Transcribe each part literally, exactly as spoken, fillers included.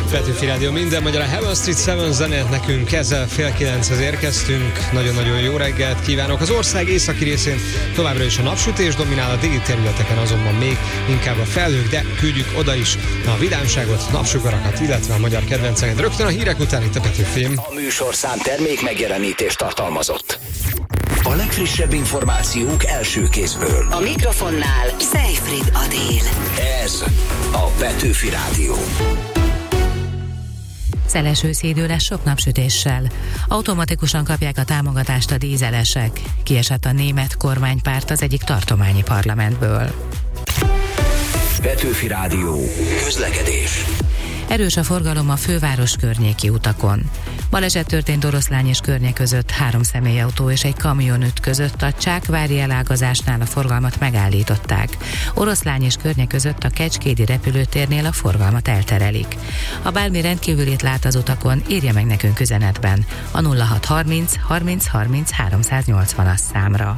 Petőfi Rádió minden magyar, a Heaven Street Seven zenét nekünk ezzel fél kilenchez érkeztünk. Nagyon-nagyon jó reggelt kívánok. Az ország északi részén továbbra is a napsütés dominál, a déli területeken azonban még inkább a felhők, de küldjük oda is a vidámságot, napsugarakat, illetve a magyar kedvenceket. Rögtön a hírek után itt a Petőfim. A műsorszám termék megjelenítést tartalmazott. A legfrissebb információk első kézből. A mikrofonnál Seyfried Adél. Ez a Petőfi Rádió. Szeles őszi idő lesz sok napsütéssel. Automatikusan kapják a támogatást a dízelesek. Kiesett a német kormánypárt az egyik tartományi parlamentből. Petőfi Rádió. Közlekedés. Erős a forgalom a főváros környéki utakon. Baleset történt Oroszlány és környék között, három személyautó és egy kamion ütközött, a Csákvári elágazásnál a forgalmat megállították. Oroszlány és környék között a Kecskédi repülőtérnél a forgalmat elterelik. Ha bármi rendkívülit lát az utakon, írja meg nekünk üzenetben a nulla hat harminc harminc harminc háromszáznyolcvanas számra.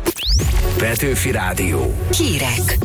Petőfi Rádió. Hírek.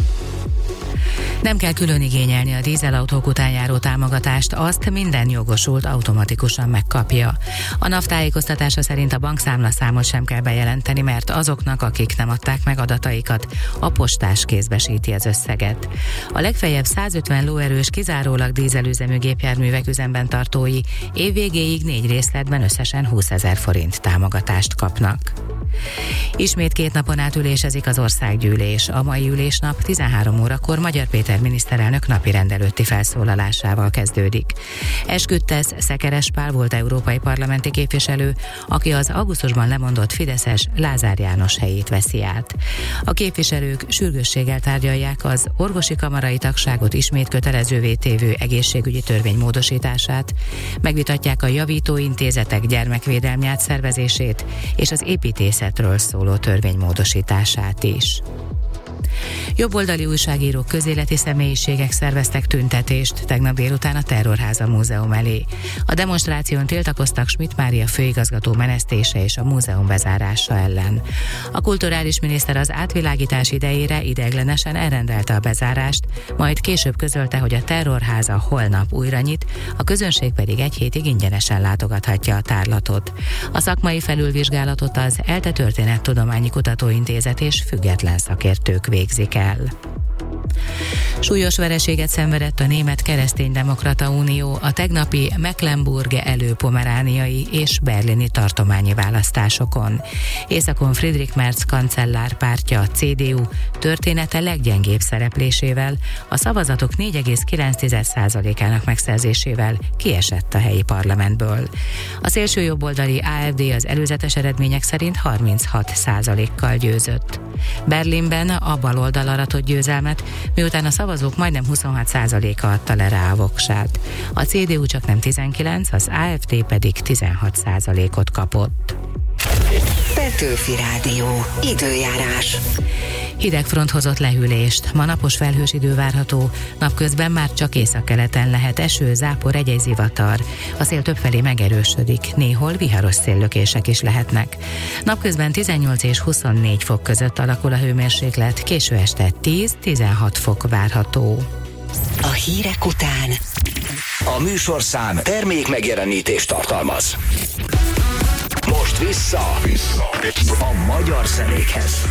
Nem kell külön igényelni a dízelautók után járó támogatást, azt minden jogosult automatikusan megkapja. A NAV tájékoztatása szerint a bankszámlaszámot sem kell bejelenteni, mert azoknak, akik nem adták meg adataikat, a postás kézbesíti az összeget. A legfeljebb százötven lóerős kizárólag dízelüzemű gépjárművek üzemben tartói évvégéig négy részletben összesen húszezer forint támogatást kapnak. Ismét két napon át ülésezik az országgyűlés. A mai ülésnap tizenhárom órakor Magyar Péter miniszterelnök napirend előtti felszólalásával kezdődik. Esküdt tesz Szekeres Pál volt európai parlamenti képviselő, aki az augusztusban lemondott fideszes Lázár János helyét veszi át. A képviselők sürgősséggel tárgyalják az orvosi kamarai tagságot ismét kötelezővé tévő egészségügyi törvény módosítását, megvitatják a javítóintézetek gyermekvédelmi átszervezését és az építészetről szóló törvény módosítását is. Jobboldali újságírók, közéleti személyiségek szerveztek tüntetést tegnap délután a Terrorháza Múzeum elé. A demonstráción tiltakoztak Schmidt Mária főigazgató menesztése és a múzeum bezárása ellen. A kulturális miniszter az átvilágítás idejére ideiglenesen elrendelte a bezárást, majd később közölte, hogy a Terrorháza holnap újra nyit, a közönség pedig egy hétig ingyenesen látogathatja a tárlatot. A szakmai felülvizsgálatot az ELTE Történettudományi Kutatóintézet és független szakértők végzik el. Súlyos vereséget szenvedett a Német Kereszténydemokrata Unió a tegnapi Mecklenburg-Elő-Pomerániai és berlini tartományi választásokon. Északon Friedrich Merz kancellár pártja, a cé dé u története leggyengébb szereplésével, a szavazatok négy egész kilenc százalékának megszerzésével kiesett a helyi parlamentből. A szélsőjobboldali á ef dé az előzetes eredmények szerint harminchat százalékkal győzött. Berlinben a baloldal aratott győzelmet, miután a szavazók majdnem huszonhat százaléka adta le rá a voksát. A cé dé u csak nem tizenkilenc, az á ef dé pedig tizenhat százalékot kapott. Petőfi Rádió. Időjárás. Hidegfront hozott lehűlést. Ma napos felhős idő várható, napközben már csak északkeleten lehet eső, zápor, egy-egy zivatar. A szél többfelé megerősödik, néhol viharos széllökések is lehetnek. Napközben tizennyolc és huszonnégy fok között alakul a hőmérséklet, késő este tíz-tizenhat fok várható. A hírek után A műsorszám termék megjelenítést tartalmaz. Most vissza, vissza a magyar zenékhez.